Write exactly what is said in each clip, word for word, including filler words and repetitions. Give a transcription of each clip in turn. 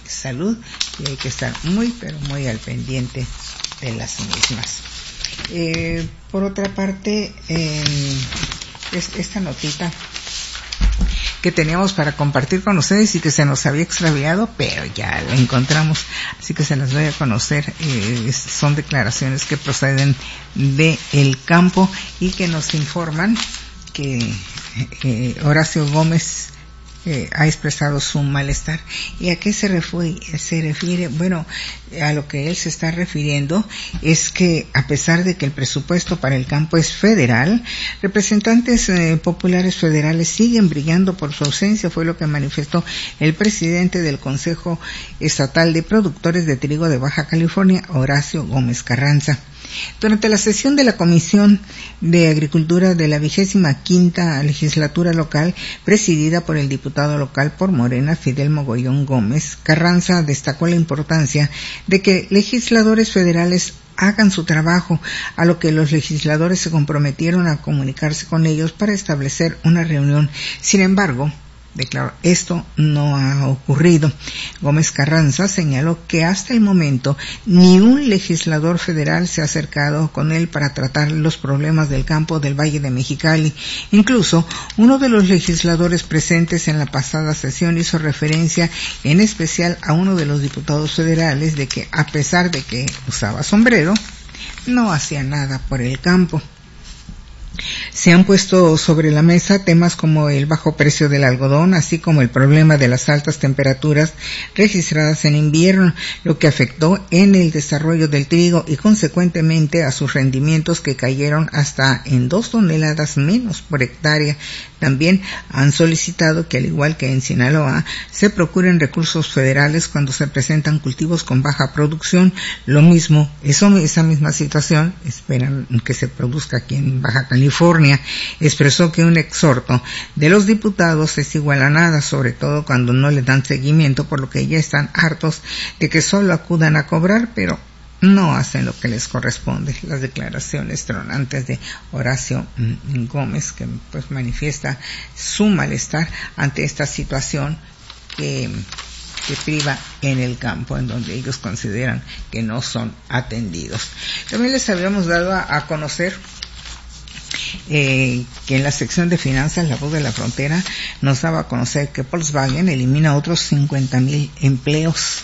salud y hay que estar muy, pero muy al pendiente de las mismas. Eh, por otra parte, eh, es, esta notita que teníamos para compartir con ustedes y que se nos había extraviado, pero ya la encontramos, así que se las voy a conocer. Eh, son declaraciones que proceden de el campo y que nos informan que eh, Horacio Gómez Eh, ha expresado su malestar. ¿Y a qué se refiere? se refiere? Bueno, a lo que él se está refiriendo es que a pesar de que el presupuesto para el campo es federal, representantes eh, populares federales siguen brillando por su ausencia, fue lo que manifestó el presidente del Consejo Estatal de Productores de Trigo de Baja California, Horacio Gómez Carranza. Durante la sesión de la Comisión de Agricultura de la vigésima quinta legislatura local, presidida por el diputado local por Morena, Fidel Mogollón Gómez, Carranza destacó la importancia de que legisladores federales hagan su trabajo, a lo que los legisladores se comprometieron a comunicarse con ellos para establecer una reunión. Sin embargo, declaró, esto no ha ocurrido. Gómez Carranza señaló que hasta el momento ni un legislador federal se ha acercado con él para tratar los problemas del campo del Valle de Mexicali. Incluso uno de los legisladores presentes en la pasada sesión hizo referencia en especial a uno de los diputados federales de que a pesar de que usaba sombrero, no hacía nada por el campo. Se han puesto sobre la mesa temas como el bajo precio del algodón, así como el problema de las altas temperaturas registradas en invierno, lo que afectó en el desarrollo del trigo y consecuentemente a sus rendimientos que cayeron hasta en dos toneladas menos por hectárea. También han solicitado que, al igual que en Sinaloa, se procuren recursos federales cuando se presentan cultivos con baja producción. Lo mismo, eso, esa misma situación, esperan que se produzca aquí en Baja California. Expresó que un exhorto de los diputados es igual a nada, sobre todo cuando no le dan seguimiento, por lo que ya están hartos de que solo acudan a cobrar, pero no hacen lo que les corresponde. Las declaraciones tronantes de Horacio Gómez, que pues manifiesta su malestar ante esta situación que, que priva en el campo, en donde ellos consideran que no son atendidos. También les habíamos dado a, a conocer Eh, que en la sección de finanzas, La Voz de la Frontera nos daba a conocer que Volkswagen elimina otros cincuenta mil empleos.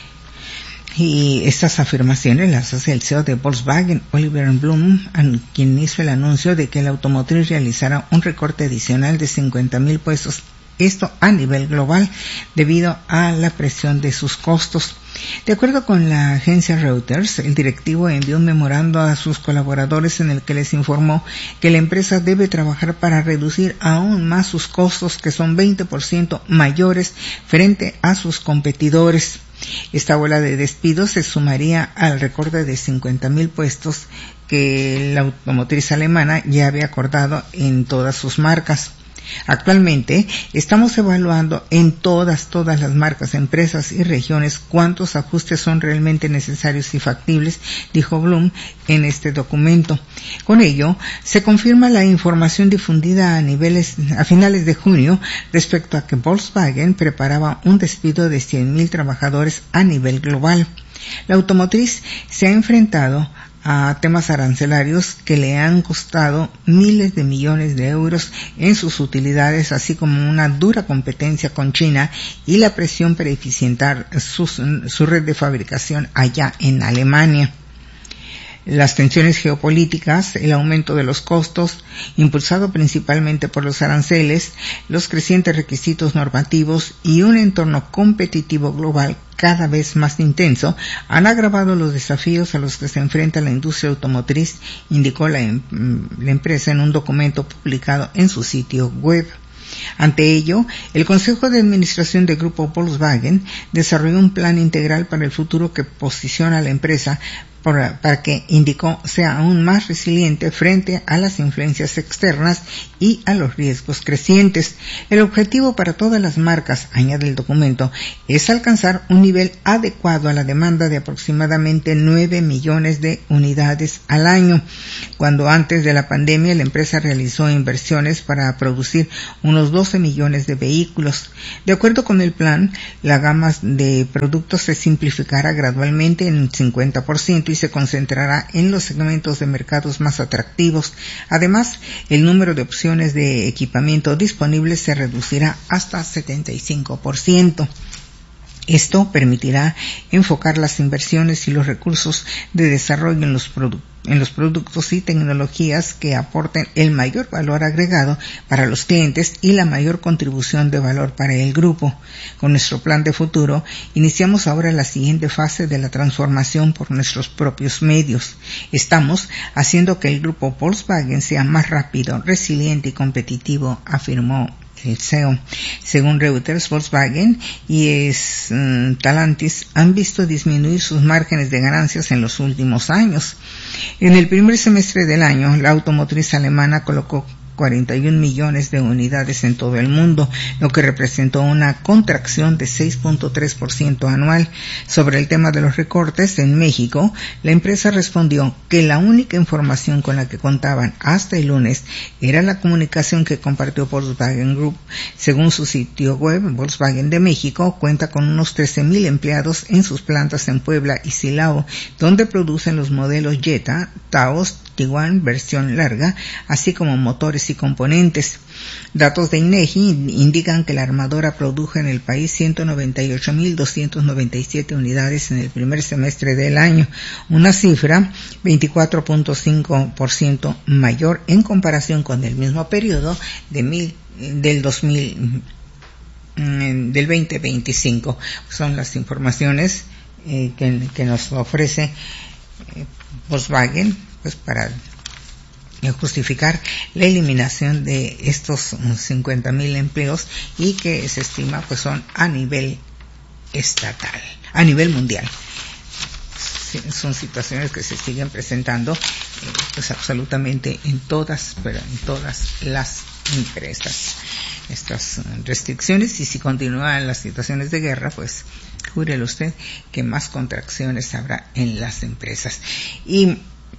Y estas afirmaciones las hace el C E O de Volkswagen, Oliver Blum, quien hizo el anuncio de que la automotriz realizará un recorte adicional de cincuenta mil puestos, esto a nivel global, debido a la presión de sus costos. De acuerdo con la agencia Reuters, el directivo envió un memorando a sus colaboradores en el que les informó que la empresa debe trabajar para reducir aún más sus costos, que son veinte por ciento mayores frente a sus competidores. Esta ola de despidos se sumaría al recorte de cincuenta mil puestos que la automotriz alemana ya había acordado en todas sus marcas. Actualmente estamos evaluando en todas, todas las marcas, empresas y regiones cuántos ajustes son realmente necesarios y factibles, dijo Blum en este documento. Con ello, se confirma la información difundida a niveles, a finales de junio respecto a que Volkswagen preparaba un despido de cien mil trabajadores a nivel global. La automotriz se ha enfrentado a temas arancelarios que le han costado miles de millones de euros en sus utilidades, así como una dura competencia con China y la presión para eficientar su, su red de fabricación allá en Alemania. Las tensiones geopolíticas, el aumento de los costos, impulsado principalmente por los aranceles, los crecientes requisitos normativos y un entorno competitivo global cada vez más intenso, han agravado los desafíos a los que se enfrenta la industria automotriz, indicó la, em- la empresa en un documento publicado en su sitio web. Ante ello, el Consejo de Administración del Grupo Volkswagen desarrolló un plan integral para el futuro que posiciona a la empresa para, para que, indicó, sea aún más resiliente frente a las influencias externas y a los riesgos crecientes. El objetivo para todas las marcas, añade el documento, es alcanzar un nivel adecuado a la demanda de aproximadamente nueve millones de unidades al año, cuando antes de la pandemia la empresa realizó inversiones para producir unos doce millones de vehículos. De acuerdo con el plan, la gama de productos se simplificará gradualmente en un cincuenta por ciento y se concentrará en los segmentos de mercados más atractivos. Además, el número de opciones de equipamiento disponibles se reducirá hasta setenta y cinco por ciento. Esto permitirá enfocar las inversiones y los recursos de desarrollo en los productos en los productos y tecnologías que aporten el mayor valor agregado para los clientes y la mayor contribución de valor para el grupo. Con nuestro plan de futuro, iniciamos ahora la siguiente fase de la transformación por nuestros propios medios. Estamos haciendo que el grupo Volkswagen sea más rápido, resiliente y competitivo, afirmó el C E O. Según Reuters, Volkswagen y Stellantis han visto disminuir sus márgenes de ganancias en los últimos años. En el primer semestre del año, la automotriz alemana colocó cuarenta y un millones de unidades en todo el mundo, lo que representó una contracción de seis punto tres por ciento anual. Sobre el tema de los recortes en México, la empresa respondió que la única información con la que contaban hasta el lunes era la comunicación que compartió Volkswagen Group. Según su sitio web, Volkswagen de México cuenta con unos trece mil empleados en sus plantas en Puebla y Silao, donde producen los modelos Jetta, Taos, Tiguan versión larga, así como motores y componentes. Datos de INEGI indican que la armadora produjo en el país ciento noventa y ocho mil doscientas noventa y siete unidades en el primer semestre del año, una cifra veinticuatro punto cinco por ciento mayor en comparación con el mismo periodo de mil, del dos mil, del veinte veinticinco. Son las informaciones eh, que, que nos ofrece eh, Volkswagen, pues para justificar la eliminación de estos cincuenta mil empleos, y que se estima pues son a nivel estatal, a nivel mundial. Son situaciones que se siguen presentando eh, pues absolutamente en todas, pero en todas las empresas, estas restricciones, y si continúan las situaciones de guerra, pues júrele usted que más contracciones habrá en las empresas. Y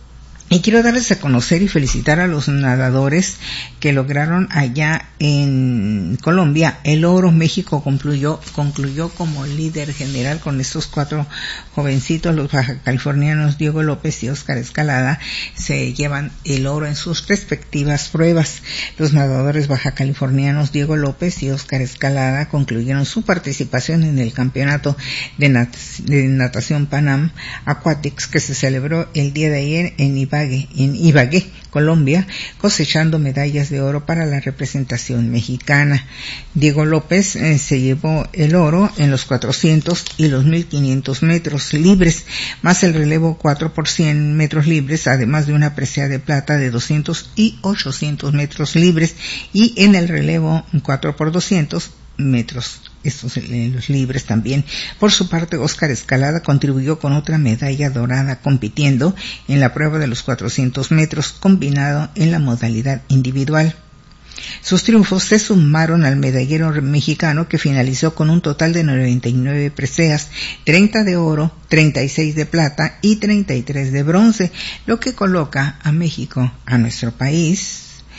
Y quiero darles a conocer y felicitar a los nadadores que lograron allá en Colombia el oro. México concluyó, concluyó como líder general con estos cuatro jovencitos. Los bajacalifornianos Diego López y Óscar Escalada se llevan el oro en sus respectivas pruebas. Los nadadores bajacalifornianos Diego López y Óscar Escalada concluyeron su participación en el campeonato de, nat de natación Pan Am Aquatics, que se celebró el día de ayer en Ibagué, en Ibagué, Colombia, cosechando medallas de oro para la representación mexicana. Diego López eh, se llevó el oro en los cuatrocientos y los mil quinientos metros libres, más el relevo cuatro por cien metros libres, además de una presea de plata de doscientos y ochocientos metros libres, y en el relevo cuatro por doscientos metros, estos eh, los libres también. Por su parte, Óscar Escalada contribuyó con otra medalla dorada, compitiendo en la prueba de los cuatrocientos metros combinado en la modalidad individual. Sus triunfos se sumaron al medallero mexicano, que finalizó con un total de noventa y nueve preseas, treinta de oro, treinta y seis de plata y treinta y tres de bronce, lo que coloca a México, a nuestro país,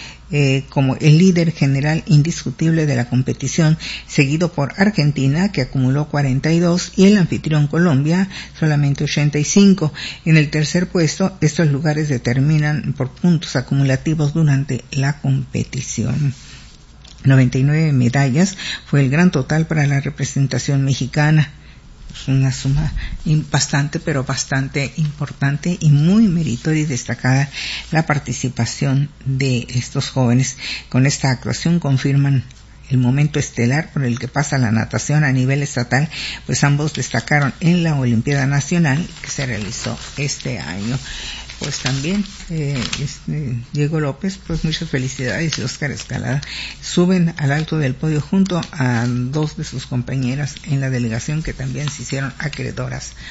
Eh, como el líder general indiscutible de la competición, seguido por Argentina, que acumuló cuarenta y dos, y el anfitrión Colombia solamente ochenta y cinco. En el tercer puesto, estos lugares determinan por puntos acumulativos durante la competición. noventa y nueve medallas fue el gran total para la representación mexicana. Es una suma bastante, pero bastante importante y muy meritoria y destacada la participación de estos jóvenes. Con esta actuación confirman el momento estelar por el que pasa la natación a nivel estatal, pues ambos destacaron en la Olimpiada Nacional que se realizó este año. Pues también eh, este, Diego López, pues muchas felicidades, y Óscar Escalada suben al alto del podio junto a dos de sus compañeras en la delegación, que también se hicieron acreedoras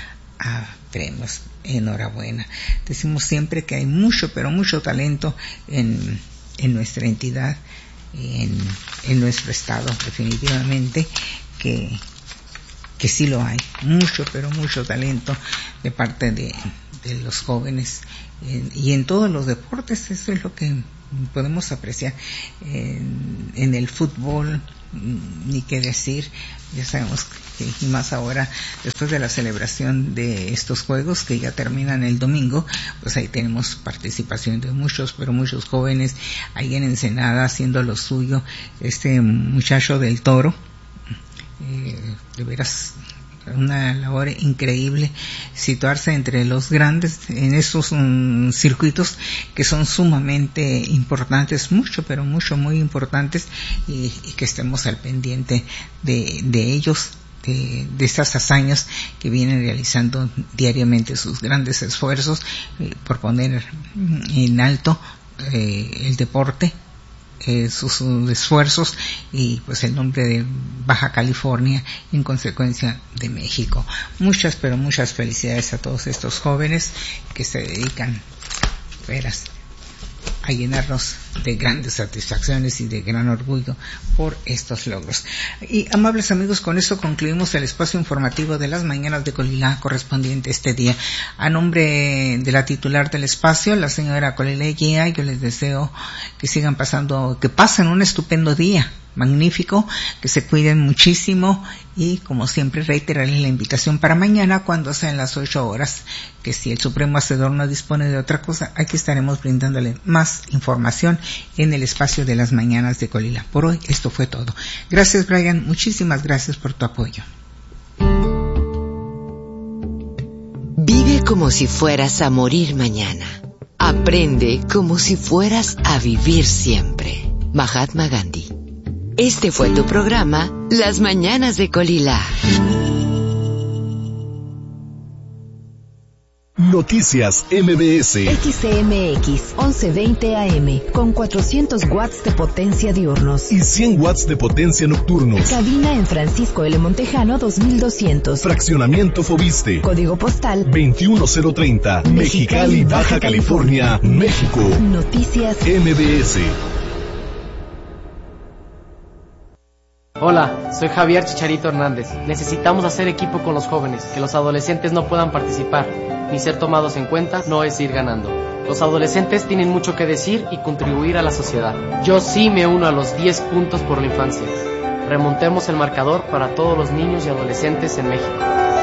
a premios. Enhorabuena. Decimos siempre que hay mucho, pero mucho talento en, en nuestra entidad, en, en nuestro estado, definitivamente, que, que sí lo hay. Mucho, pero mucho talento de parte de, de los jóvenes. En, y en todos los deportes, eso es lo que podemos apreciar. En, en el fútbol, ni qué decir, ya sabemos que, y más ahora después de la celebración de estos juegos que ya terminan el domingo, pues ahí tenemos participación de muchos, pero muchos jóvenes ahí en Ensenada haciendo lo suyo. Este muchacho del Toro, eh, de veras una labor increíble, situarse entre los grandes en esos um, circuitos que son sumamente importantes, mucho, pero mucho, muy importantes, y, y que estemos al pendiente de, de ellos, de, de estas hazañas que vienen realizando diariamente sus grandes esfuerzos eh, por poner en alto eh, el deporte, Eh, sus, sus esfuerzos y pues el nombre de Baja California, en consecuencia de México. Muchas, pero muchas felicidades a todos estos jóvenes que se dedican, veras, a llenarnos de grandes satisfacciones y de gran orgullo por estos logros. Y amables amigos, con esto concluimos el espacio informativo de las mañanas de Colilá correspondiente este día. A nombre de la titular del espacio, la señora Colilá Guía, yo les deseo que sigan pasando, que pasen un estupendo día, magnífico, que se cuiden muchísimo y como siempre reiterarles la invitación para mañana cuando sean las ocho horas, que si el Supremo Hacedor no dispone de otra cosa, aquí estaremos brindándole más información en el espacio de las mañanas de Colila. Por hoy esto fue todo. Gracias, Brian, muchísimas gracias por tu apoyo. Vive como si fueras a morir mañana. Aprende como si fueras a vivir siempre. Mahatma Gandhi. Este fue tu programa, Las Mañanas de Colila. Noticias M B S. X C M X once veinte A M con cuatrocientos watts de potencia diurnos y cien watts de potencia nocturnos. Cabina en Francisco L. Montejano dos mil doscientos. Fraccionamiento Fobiste. Código postal veintiuno cero treinta. Mexicali, Baja California, México. Noticias M B S. Hola, soy Javier Chicharito Hernández. Necesitamos hacer equipo con los jóvenes. Que los adolescentes no puedan participar ni ser tomados en cuenta no es ir ganando. Los adolescentes tienen mucho que decir y contribuir a la sociedad. Yo sí me uno a los diez puntos por la infancia. Remontemos el marcador para todos los niños y adolescentes en México.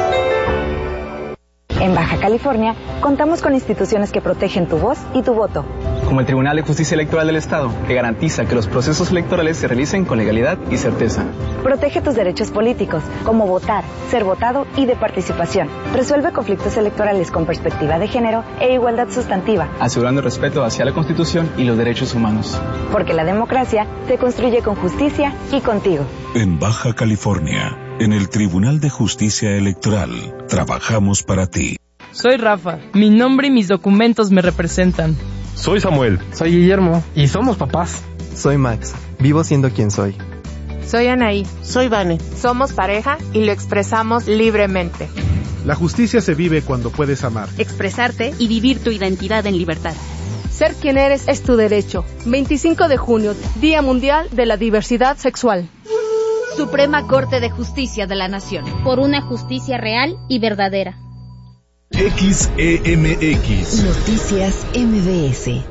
En Baja California, contamos con instituciones que protegen tu voz y tu voto. Como el Tribunal de Justicia Electoral del Estado, que garantiza que los procesos electorales se realicen con legalidad y certeza. Protege tus derechos políticos, como votar, ser votado y de participación. Resuelve conflictos electorales con perspectiva de género e igualdad sustantiva. Asegurando el respeto hacia la Constitución y los derechos humanos. Porque la democracia se construye con justicia y contigo. En Baja California, en el Tribunal de Justicia Electoral, trabajamos para ti. Soy Rafa. Mi nombre y mis documentos me representan. Soy Samuel. Soy Guillermo. Y somos papás. Soy Max. Vivo siendo quien soy. Soy Anaí. Soy Vane. Somos pareja y lo expresamos libremente. La justicia se vive cuando puedes amar, expresarte y vivir tu identidad en libertad. Ser quien eres es tu derecho. veinticinco de junio, Día Mundial de la Diversidad Sexual. Suprema Corte de Justicia de la Nación. Por una justicia real y verdadera. X E M X. Noticias M B S.